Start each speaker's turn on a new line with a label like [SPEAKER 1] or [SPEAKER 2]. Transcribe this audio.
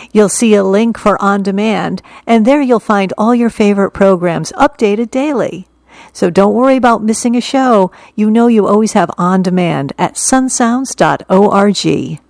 [SPEAKER 1] You'll see a link for On Demand, and there you'll find all your favorite programs updated daily. So don't worry about missing a show. You know you always have On Demand at sunsounds.org.